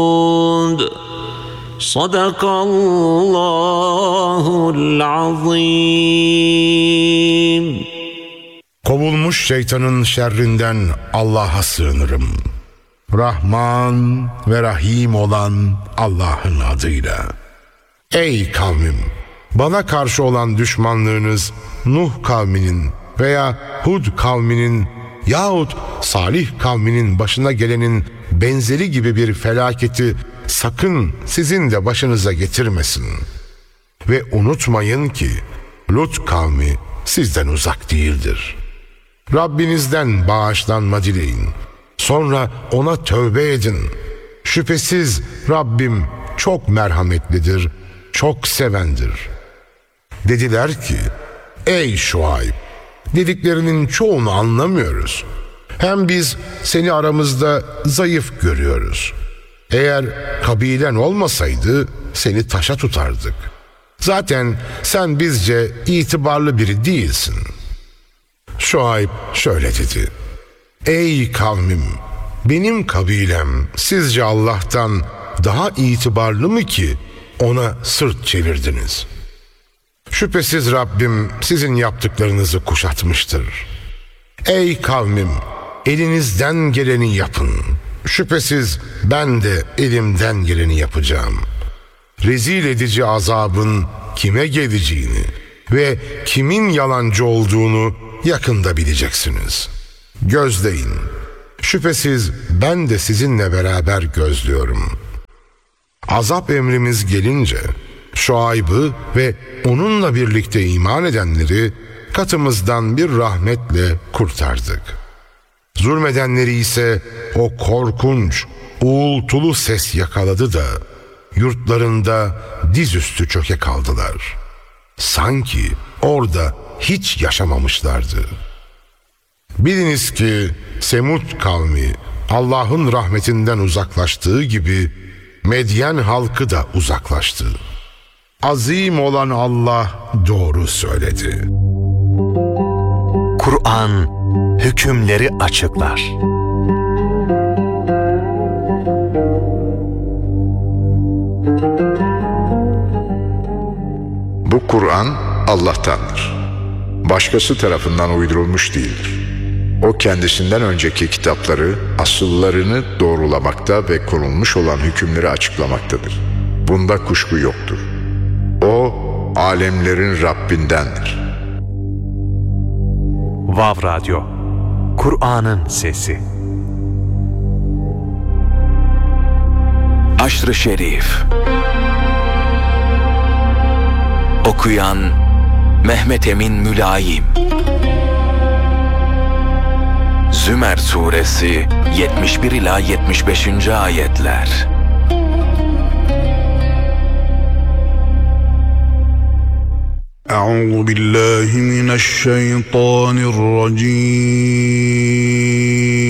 Sadakallahul azim. Kovulmuş şeytanın şerrinden Allah'a sığınırım. Rahman ve Rahim olan Allah'ın adıyla. Ey kavmim! Bana karşı olan düşmanlığınız Nuh kavminin veya Hud kavminin yahut Salih kavminin başına gelenin benzeri gibi bir felaketi sakın sizin de başınıza getirmesin. Ve unutmayın ki Lut kavmi sizden uzak değildir. Rabbinizden bağışlanma dileyin. Sonra ona tövbe edin. Şüphesiz Rabbim çok merhametlidir, çok sevendir. Dediler ki, ey Şuayb, dediklerinin çoğunu anlamıyoruz. Hem biz seni aramızda zayıf görüyoruz. Eğer kabilen olmasaydı seni taşa tutardık. Zaten sen bizce itibarlı biri değilsin. Şuayb şöyle dedi. Ey kavmim! Benim kabilem sizce Allah'tan daha itibarlı mı ki ona sırt çevirdiniz? Şüphesiz Rabbim sizin yaptıklarınızı kuşatmıştır. Ey kavmim! Elinizden geleni yapın. Şüphesiz ben de elimden geleni yapacağım. Rezil edici azabın kime geleceğini ve kimin yalancı olduğunu yakında bileceksiniz. Gözleyin. Şüphesiz ben de sizinle beraber gözlüyorum. Azap emrimiz gelince Şuayb'ı ve onunla birlikte iman edenleri katımızdan bir rahmetle kurtardık. Zulmedenleri ise o korkunç, uğultulu ses yakaladı da yurtlarında dizüstü çöke kaldılar. Sanki orada hiç yaşamamışlardı. Biliniz ki Semud kavmi Allah'ın rahmetinden uzaklaştığı gibi Medyen halkı da uzaklaştı. Azim olan Allah doğru söyledi. Kur'an hükümleri açıklar. Bu Kur'an Allah'tandır. Başkası tarafından uydurulmuş değildir. O kendisinden önceki kitapları, asıllarını doğrulamakta ve konulmuş olan hükümleri açıklamaktadır. Bunda kuşku yoktur. O, alemlerin Rabbindendir. Vav Radyo, Kur'an'ın sesi. Aşr-ı Şerif. Okuyan Mehmet Emin Mülayim. Zümer Suresi 71 ila 75. ayetler. أعوذ بالله من الشيطان الرجيم